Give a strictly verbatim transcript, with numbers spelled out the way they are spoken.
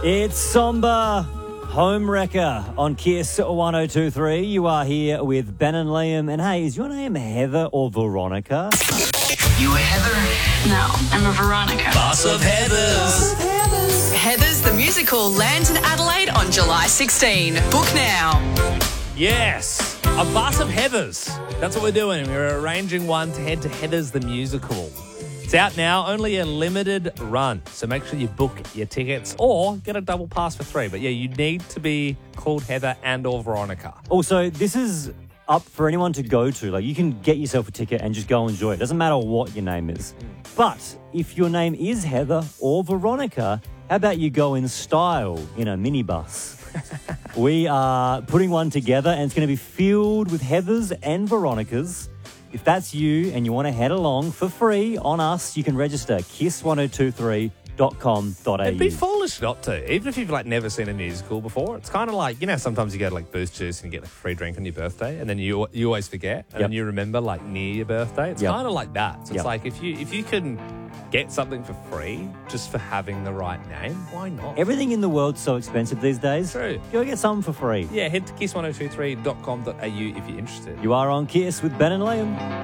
It's Somber Home Wrecker on Kiss one oh two three. You are here with Ben and Liam. And hey, is your name Heather or Veronica? You a Heather? No, I'm a Veronica. Boss of Heathers. Heathers the musical lands in Adelaide on July sixteenth. Book now. Yes, a bus of Heathers. That's what we're doing. We're arranging one to head to Heathers the musical. It's out now, only a limited run. So make sure you book your tickets or get a double pass for free. But yeah, you need to be called Heather and or Veronica. Also, this is up for anyone to go to. Like, you can get yourself a ticket and just go enjoy it. Doesn't matter what your name is. But if your name is Heather or Veronica, how about you go in style in a minibus? We are putting one together and it's going to be filled with Heathers and Veronicas. If that's you and you want to head along for free on us, you can register kiss one oh two three dot com dot a u. It'd be foolish not to, even if you've like never seen a musical before. It's kind of like, you know, sometimes you go to like Boost Juice and you get a free drink on your birthday, and then you you always forget, and Yep. then you remember like near your birthday. It's Yep. kind of like that. So Yep. it's like if you if you can get something for free just for having the right name, why not? Everything in the world's so expensive these days. True. Go get something for free. Yeah, head to kiss one oh two three dot com dot a u if you're interested. You are on Kiss with Ben and Liam.